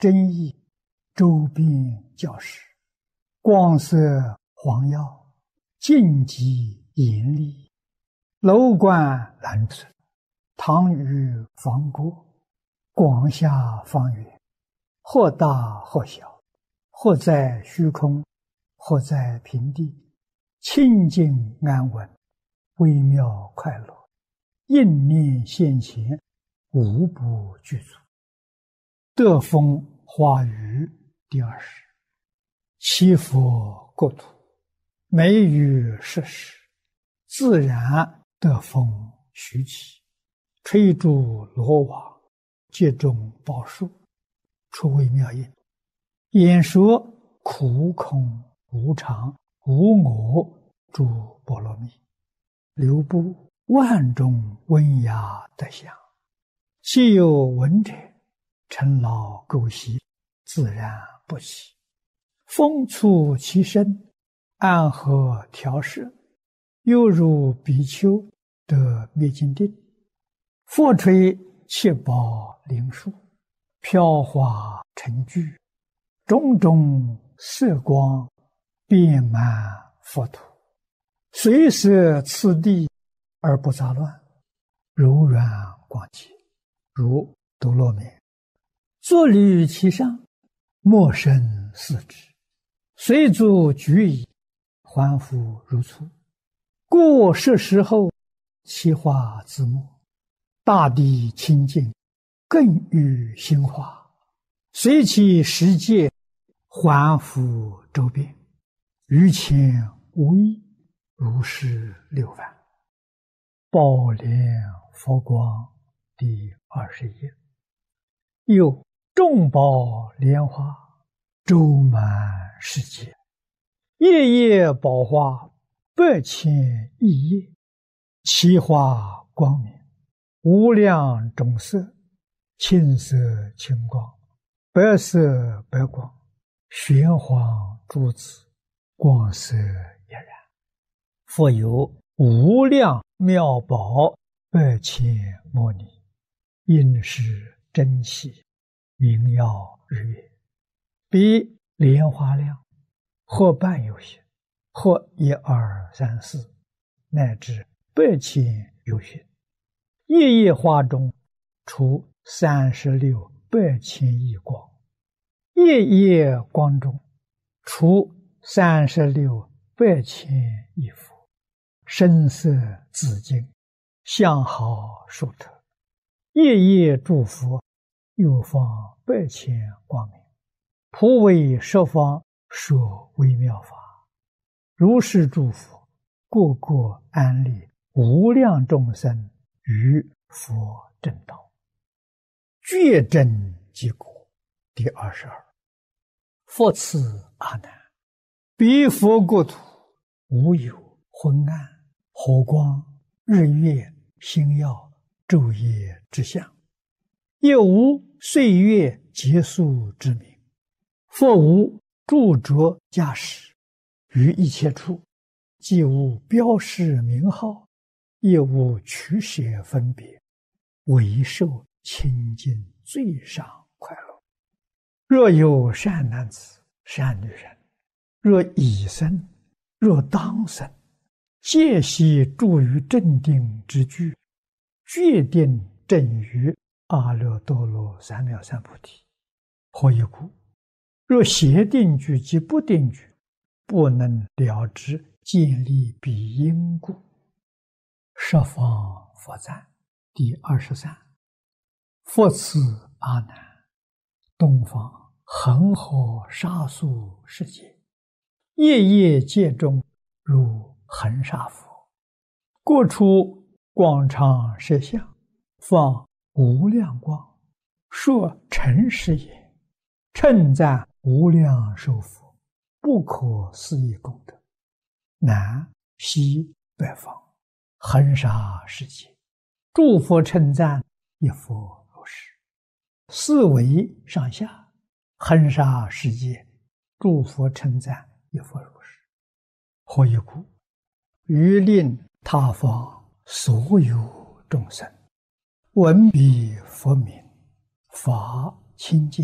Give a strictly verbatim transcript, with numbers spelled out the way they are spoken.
真义，周遍教室，光色黄耀，净极严厉，楼观蓝色，堂宇方过，广厦方圆，或大或小，或在虚空，或在平地，清净安稳，微妙快乐，应念现前，无不具足。德风花语第二十。七佛国土，美语设施，自然德风徐起，吹竹罗网，接种宝树，出微妙音，演说苦空无常无我诸波罗蜜，流布万种温雅德相，既有闻者，尘劳垢习，自然不起。风促其身，安和调摄，犹如比丘得灭尽定。佛吹七宝灵树，飘华成聚，种种色光，遍满佛土。随摄次第而不杂乱，柔软广洁，如多罗面。坐履其上，莫生四肢。随足举矣，还复如初。过设时后，其化自没。大地清净，更欲兴化。随其时界，还复周遍。于前无异，如是六番。宝莲佛光第二十页。又众宝莲花，周满世界，夜夜宝花，百千亿叶，其花光明，无量种色，青色青光，白色白光，玄黄珠子，光色俨然。复有无量妙宝，百千摩尼，应是珍稀，明耀日月，比莲花量，或半有限，或一二三四，乃至百千有限。夜夜花中，出三十六百千亿光；夜夜光中，出三十六百千亿佛。声色自净，相好殊特。夜夜诸佛，又放百千光明，普为十方说微妙法。如是诸佛，个个安立无量众生于佛正道。觉真即果第二十二。复次阿难，彼佛国土，无有昏暗、火光、日月、星耀、昼夜之相，也无岁月结束之名。复无著着驾驶，于一切处，既无标示名号，也无取舍分别，唯受清净最上快乐。若有善男子、善女人，若已生，若当生，皆悉住于正定之具，决定正于阿耨多罗三藐三菩提。何以故？若邪定具及不定具，不能了知建立彼因故。十方佛赞第二十三。复次阿难，东方恒河沙数世界，夜夜界中如恒沙佛，过出广长舌相，放无量光，说诚实也，称赞无量寿佛，不可思议功德。南西北方恒沙世界，诸佛称赞，一佛如是。四维上下恒沙世界，诸佛称赞，一佛如是。何以故？于令他方所有众生闻彼佛名，法清净，